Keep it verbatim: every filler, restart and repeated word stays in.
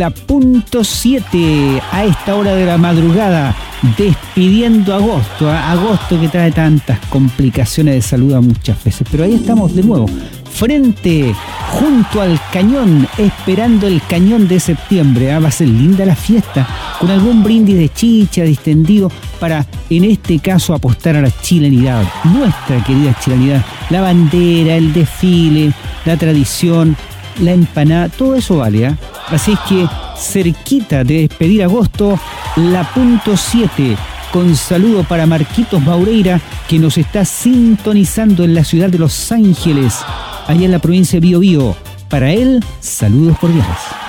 La punto siete a esta hora de la madrugada, despidiendo agosto, a agosto que trae tantas complicaciones de salud a muchas veces, pero ahí estamos de nuevo, frente, junto al cañón, esperando el cañón de septiembre. Ah, va a ser linda la fiesta, con algún brindis de chicha distendido para, en este caso, apostar a la chilenidad, nuestra querida chilenidad, la bandera, el desfile, la tradición, la empanada, todo eso vale, ¿eh? Así es que cerquita de despedir agosto, la punto siete, con saludo para Marquitos Maureira, que nos está sintonizando en la ciudad de Los Ángeles, allá en la provincia de Biobío. Para él, saludos cordiales.